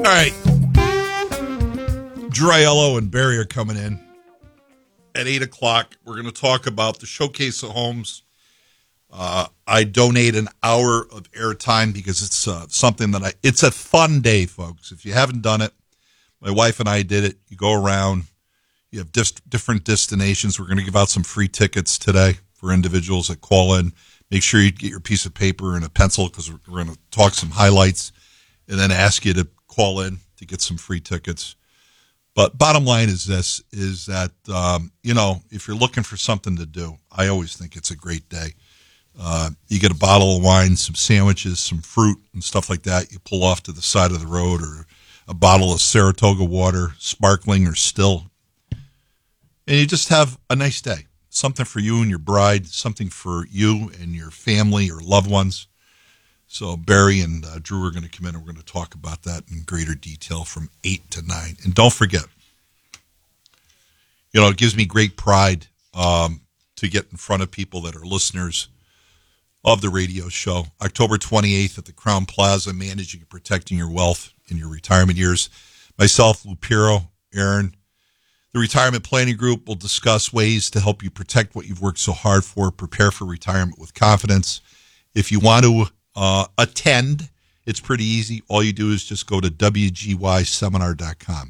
All right. Drew Aiello and Barry are coming in at 8 o'clock. We're going to talk about the Showcase of Homes. I donate an hour of airtime because it's something that it's a fun day, folks. If you haven't done it, my wife and I did it. You go around, you have different destinations. We're going to give out some free tickets today for individuals that call in. Make sure you get your piece of paper and a pencil because we're going to talk some highlights and then ask you to call in to get some free tickets. But bottom line is this, is that, if you're looking for something to do, I always think it's a great day. You get a bottle of wine, some sandwiches, some fruit and stuff like that. You pull off to the side of the road, or a bottle of Saratoga water, sparkling or still. And you just have a nice day. Something for you and your bride, something for you and your family or loved ones. So Barry and Drew are going to come in and we're going to talk about that in greater detail from 8 to 9. And don't forget, it gives me great pride to get in front of people that are listeners of the radio show. October 28th at the Crown Plaza, managing and protecting your wealth in your retirement years. Myself, Lou Piro, Aaron, the Retirement Planning Group will discuss ways to help you protect what you've worked so hard for, prepare for retirement with confidence. If you want to attend, it's pretty easy. All you do is just go to WGYseminar.com,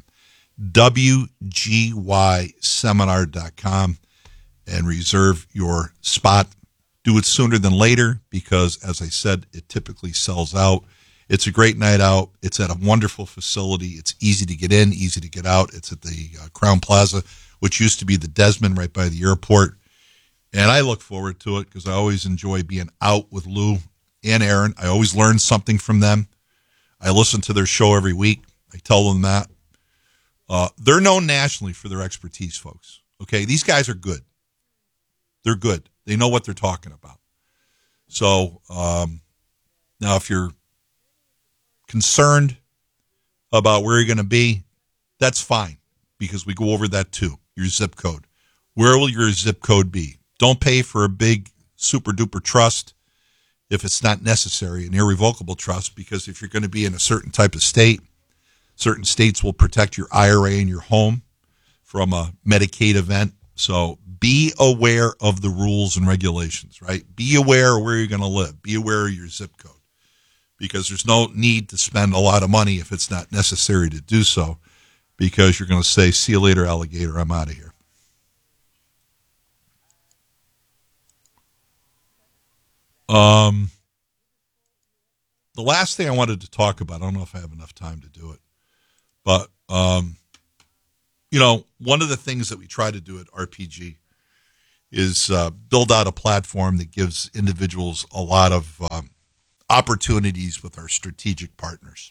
WGYseminar.com, and reserve your spot. Do it sooner than later because, as I said, it typically sells out. It's a great night out. It's at a wonderful facility. It's easy to get in, easy to get out. It's at the Crown Plaza, which used to be the Desmond right by the airport. And I look forward to it because I always enjoy being out with Lou and Aaron. I always learn something from them. I listen to their show every week. I tell them that. They're known nationally for their expertise, folks. Okay, these guys are good. They're good. They know what they're talking about. So now if you're concerned about where you're going to be, that's fine because we go over that too, your zip code. Where will your zip code be? Don't pay for a big super duper trust if it's not necessary, an irrevocable trust, because if you're going to be in a certain type of state, certain states will protect your IRA and your home from a Medicaid event. So be aware of the rules and regulations, right? Be aware of where you're going to live. Be aware of your zip code because there's no need to spend a lot of money if it's not necessary to do so because you're going to say, see you later, alligator, I'm out of here. The last thing I wanted to talk about, I don't know if I have enough time to do it, but, one of the things that we try to do at RPG is build out a platform that gives individuals a lot of opportunities with our strategic partners.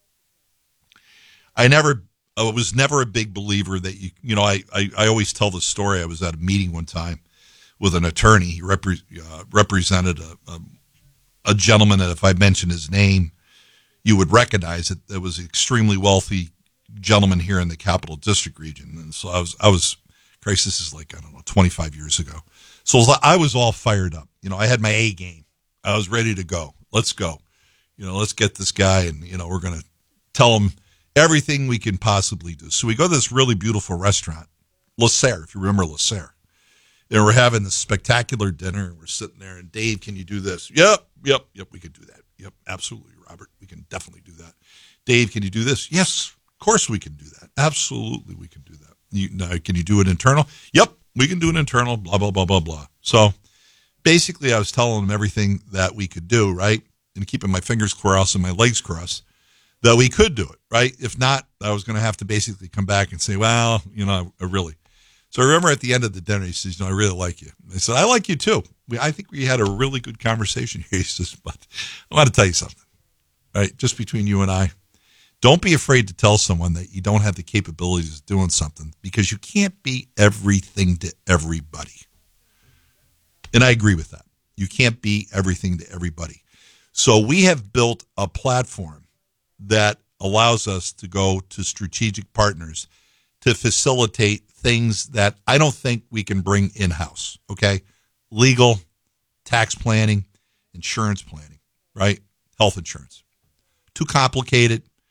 I was never a big believer that I always tell the story. I was at a meeting one time with an attorney. He represented a gentleman that if I mentioned his name, you would recognize it. That was an extremely wealthy gentleman here in the Capital District region. And so I was, Christ, this is 25 years ago. So I was all fired up. I had my A game. I was ready to go. Let's go. Let's get this guy and, we're going to tell him everything we can possibly do. So we go to this really beautiful restaurant, Le Serre, if you remember Le Serre. And we're having this spectacular dinner, and we're sitting there, and Dave, can you do this? Yep, we can do that. Yep, absolutely, Robert. We can definitely do that. Dave, can you do this? Yes, of course we can do that. Absolutely, we can do that. Can you do it internal? Yep, we can do it internal, blah, blah, blah, blah, blah. So basically I was telling him everything that we could do, right? And keeping my fingers crossed and my legs crossed that we could do it, right? If not, I was going to have to basically come back and say, well, I really. So I remember at the end of the dinner, he says, I really like you. I said, I like you too. I think we had a really good conversation here. He says, but I want to tell you something, right? Just between you and I, don't be afraid to tell someone that you don't have the capabilities of doing something because you can't be everything to everybody. And I agree with that. You can't be everything to everybody. So we have built a platform that allows us to go to strategic partners to facilitate things that I don't think we can bring in-house, okay? Legal, tax planning, insurance planning, right? Health insurance. Too complicated.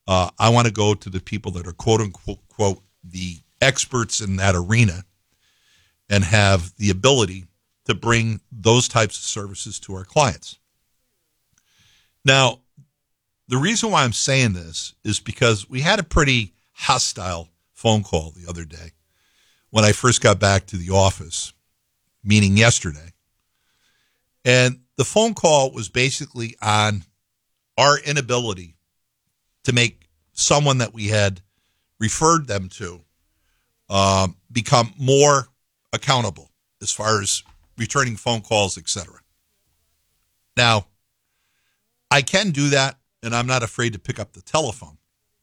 I want to go to the people that are quote unquote quote the experts in that arena and have the ability to bring those types of services to our clients. Now, the reason why I'm saying this is because we had a pretty hostile phone call the other day when I first got back to the office, meaning yesterday. And the phone call was basically on our inability to make someone that we had referred them to become more accountable as far as returning phone calls, etc. Now, I can do that, and I'm not afraid to pick up the telephone.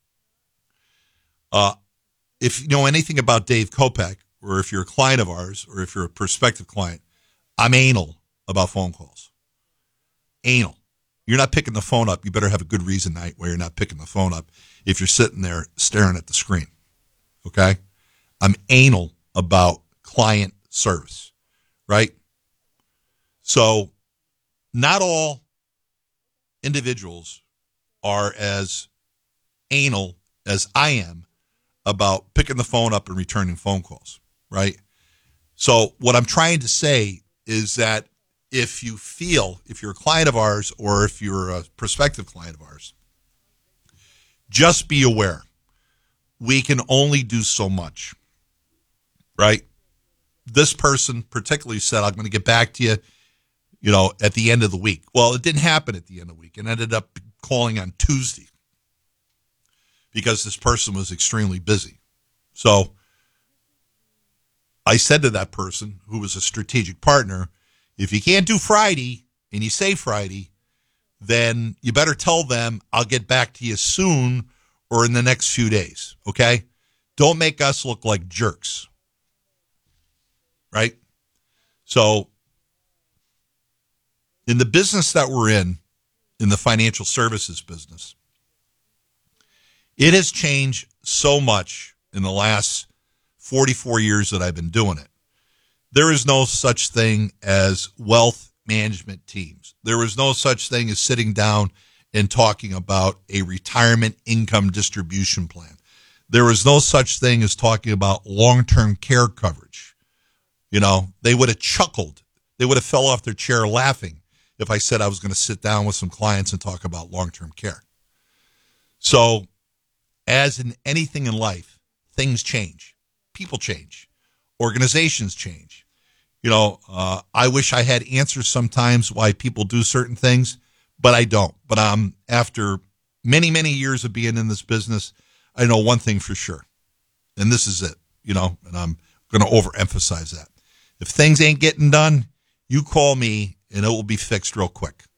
If you know anything about Dave Kopak, or if you're a client of ours, or if you're a prospective client, I'm anal about phone calls. Anal. You're not picking the phone up. You better have a good reason night where you're not picking the phone up if you're sitting there staring at the screen. Okay? I'm anal about client service, right? So not all individuals are as anal as I am about picking the phone up and returning phone calls, right? So what I'm trying to say is that if you're a client of ours or if you're a prospective client of ours, just be aware we can only do so much, right? This person particularly said, I'm going to get back to you, at the end of the week. Well, it didn't happen at the end of the week. It ended up calling on Tuesday because this person was extremely busy. So I said to that person who was a strategic partner, if you can't do Friday and you say Friday, then you better tell them I'll get back to you soon or in the next few days, okay? Don't make us look like jerks, right? So in the business that we're in the financial services business, it has changed so much in the last 44 years that I've been doing it. There is no such thing as wealth management teams. There is no such thing as sitting down and talking about a retirement income distribution plan. There is no such thing as talking about long-term care coverage. They would have chuckled. They would have fell off their chair laughing if I said I was going to sit down with some clients and talk about long-term care. So, as in anything in life, things change. People change. Organizations change. I wish I had answers sometimes why people do certain things, but I don't. But after many, many years of being in this business, I know one thing for sure, and this is it, and I'm going to overemphasize that. If things ain't getting done, you call me, and it will be fixed real quick.